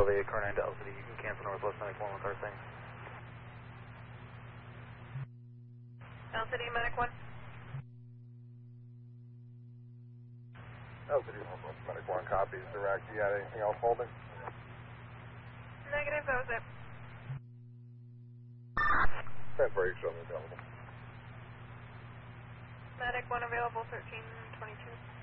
elevated car 9 to LCD. You can cancel Northwest 94 on car thing. LCD Medic 1. LCD Northwest Medic 1 copies. Direct. You got anything else holding? Negative, that was it. 10 for each other available. Medic 1 available, 1322.